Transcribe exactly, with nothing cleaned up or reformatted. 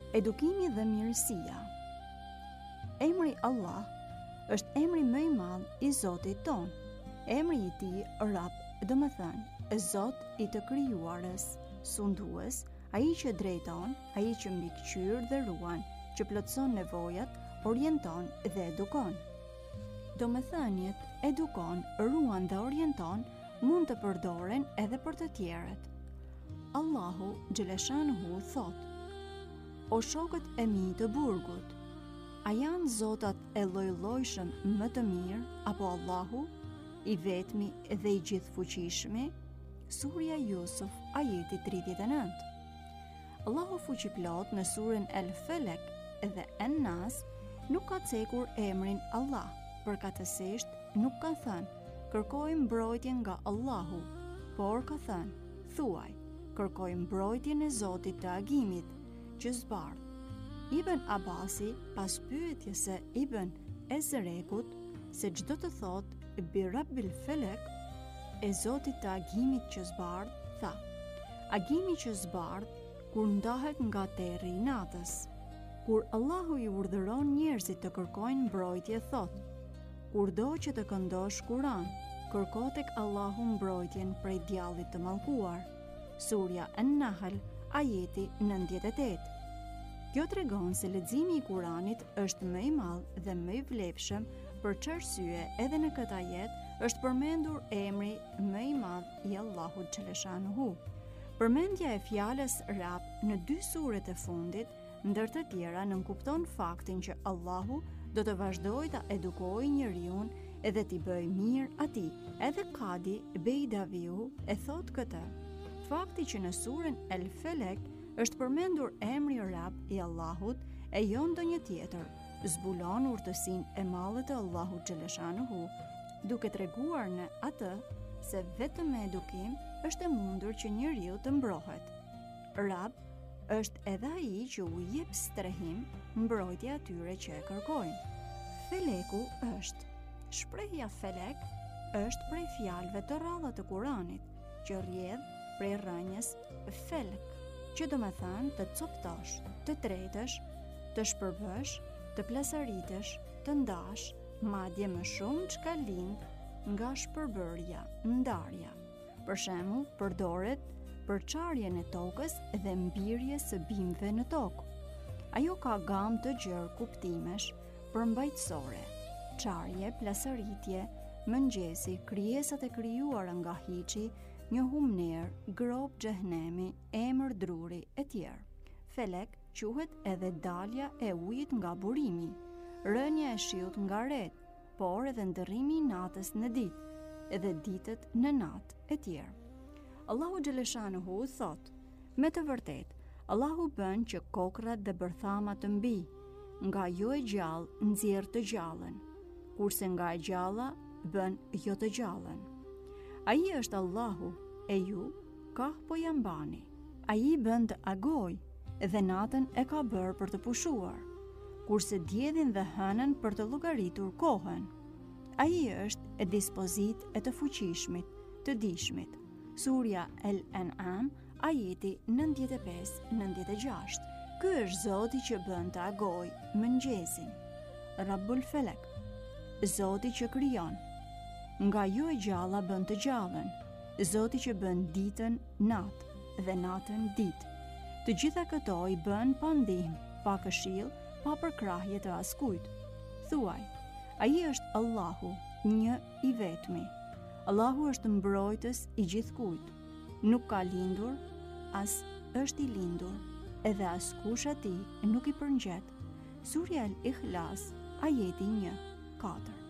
Edukimi dhe mirësia. Emri Allah është emri më i madh i Zotit ton. Emri i tij Rab, do të thënë Zot i të krijuarës, sundues, ai që drejton, ai që mbikëqyr dhe ruan, që plotson nevojat, orienton dhe edukon. Domethëniet edukon, ruan dhe orienton mund të përdoren edhe për të tjerët. Allahu xhaleshanuhu thot: O shokët e mi të burgut, a janë zotat e lloj-llojshëm më të mirë apo Allahu, i vetmi dhe i gjithfuqishmi? Surja Yusuf, ajeti tridhjetë e nëntë. Allahu fuqiplot në surën El Felek dhe En Nas nuk ka cekur emrin Allah, përkatësisht nuk ka thënë kërkojmë mbrojtjen nga Allahu, por ka thënë thuaj kërkojmë mbrojtjen e Zotit të agimit që zbardh. Ibn Abasi, pas pyetjes së Ibn Ezrekut se çdo të thot bi Rabbil Felek, e Zotit të agimit që zbardh, tha: agimi që zbardh kur ndahet nga terri i natës. Kur Allahu i urdhëron njerëzit të kërkojnë mbrojtje, thot: kurdo që të këndosh Kur'an, kërko tek Allahu mbrojtjen prej djallit të mallkuar. Surja An-Nahl, ajeti nëntëdhjetë e tetë. Kjo tregon se leximi i Kuranit është më i madh dhe më i vlefshëm, për çarsye edhe në këtë ajet është përmendur emri më i madh i Allahut xhaleshanuhu. Përmendja e fjalës Rab në dy suret e fundit, ndër të tjera, nënkupton faktin që Allahu do të vazhdojë ta edukojë njeriu edhe t'i bëjë mirë atij. Edhe Kadi Beidaviu e thot këtë. Fakti që në surën El Felek është përmendur emri Rab i Allahut e jo ndonjë tjetër, zbulon urtësinë e madhe të Allahut xhaleshanuhu, duke treguar në atë se vetëm me edukim është e mundur që njeriu të mbrohet. Rab është edhe ai që u jep strehim mbrojtja atyre që e kërkojnë. Feleku është. Shprehja Felek është prej fjalëve të rralla të Kuranit, që rrjedh prej rrënjës Felek, që do me thënë të coptosh, të tretësh, të shpërbësh, të plasaritesh, të ndash, madje më shumë çka lind nga shpërbërja, ndarja. Për shembull, përdoret për çarjen e tokës dhe mbirjes së bimëve në tokë. Ajo ka gamë të gjerë kuptimesh përmbajtësore: çarje, plasaritje, mëngjesi, krijesat e krijuara nga hiçi, një humner, grop xhehenemi, emër druri e tjerë. Felek quhet edhe dalja e ujit nga burimi, rënja e shiut nga ret, por edhe ndërrimi i natës në ditë, edhe ditët në natë e tjerë. Allahu xhaleshanuhu thot: me të vërtetë, Allahu bën që kokrat dhe bërthamat të mbi, nga jo e gjallë nxjerr të gjallën, kurse nga e gjalla bën jo të gjallën. Ai është Allahu, e ju kah po ja mbani. Ai bën të agoj dhe natën e ka bërë për të pushuar, kurse diellin dhe hënën për të llogaritur kohën. Ai është e dispozit e të fuqishmit, të dishmit. Surja El An'am, ajeti nëntëdhjetë e pesë nëntëdhjetë e gjashtë. Ky është Zoti që bën të agoj mëngjesin. Rabbul Felek, Zoti që krijon. Nga jo e gjalla bën të gjallën, Zoti që bën ditën natë dhe natën ditë. Të gjitha këto i bën pa ndihmë, pa këshill, pa përkrahje të askujt. Thuaj, ai është Allahu, një i vetmi. Allahu është mbrojtës i gjithkujt. Nuk ka lindur, as është i lindur, edhe askush atij nuk i përngjet. Surja El Ikhlas, ajeti një, katër.